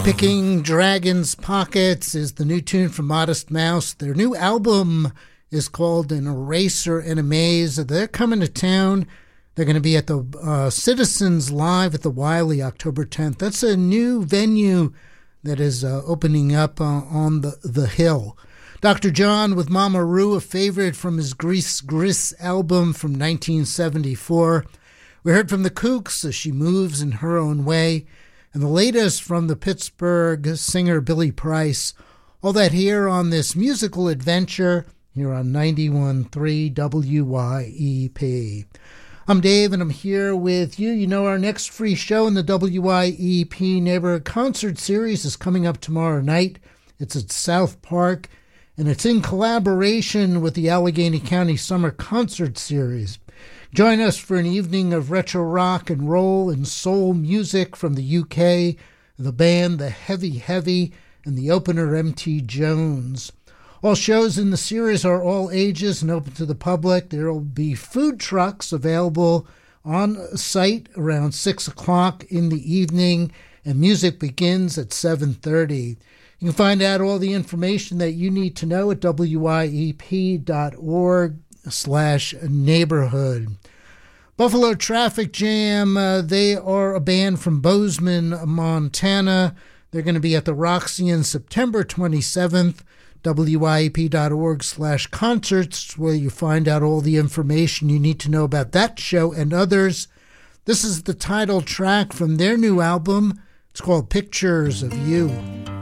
Picking Dragon's Pockets is the new tune from Modest Mouse. Their new album is called An Eraser and a Maze. They're coming to town. They're going to be at the Citizens Live at the Wiley October 10th. That's a new venue that is opening up on the hill. Dr. John with Mama Ru, a favorite from his Grease Gris album from 1974. We heard from the Kooks as She Moves in Her Own Way. And the latest from the Pittsburgh singer Billy Price. All that here on this musical adventure here on 91.3 WYEP. I'm Dave, and I'm here with you. You know, our next free show in the WYEP Neighborhood Concert Series is coming up tomorrow night. It's at South Park, and it's in collaboration with the Allegheny County Summer Concert Series. Join us for an evening of retro rock and roll and soul music from the UK, the band The Heavy Heavy, and the opener M.T. Jones. All shows in the series are all ages and open to the public. There will be food trucks available on site around 6 o'clock in the evening, and music begins at 7:30. You can find out all the information that you need to know at wyep.org/neighborhood. Buffalo Traffic Jam, they are a band from Bozeman, Montana. They're going to be at the Roxy on September 27th. wyep.org/concerts, where you find out all the information you need to know about that show and others. This is the title track from their new album. It's called Pictures of You.